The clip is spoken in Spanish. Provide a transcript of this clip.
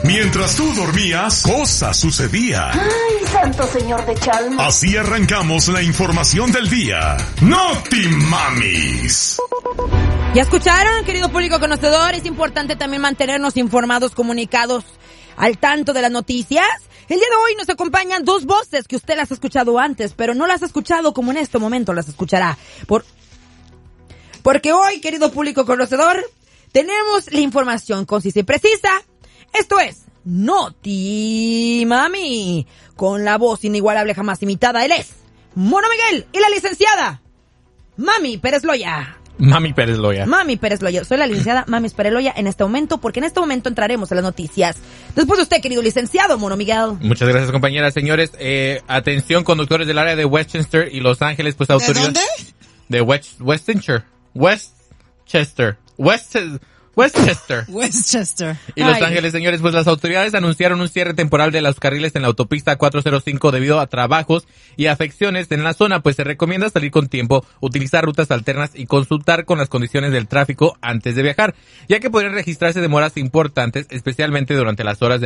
Mientras tú dormías, cosas sucedían. ¡Ay, santo señor de Chalma! Así arrancamos la información del día. ¡Noti Mamis! Ya escucharon, querido público conocedor, es importante también mantenernos informados, comunicados, al tanto de las noticias. El día de hoy nos acompañan dos voces que usted las ha escuchado antes, pero no las ha escuchado como en este momento las escuchará. Porque hoy, querido público conocedor, tenemos la información concisa y precisa. Esto es Noti Mami, con la voz inigualable jamás imitada. Él es Mono Miguel y la licenciada Mami Pérez Loya. Mami Pérez Loya. Mami Pérez Loya. Soy la licenciada Mami Pérez Loya en este momento, porque en este momento entraremos a las noticias. Después de usted, querido licenciado Mono Miguel. Muchas gracias, compañeras. Señores, atención, conductores del área de Westchester y Los Ángeles, pues autoridades... ¿De dónde? De Westchester. Y Los Ángeles, señores, pues las autoridades anunciaron un cierre temporal de los carriles en la autopista 405 debido a trabajos y afecciones en la zona, pues se recomienda salir con tiempo, utilizar rutas alternas y consultar con las condiciones del tráfico antes de viajar, ya que podrían registrarse demoras importantes, especialmente durante las horas de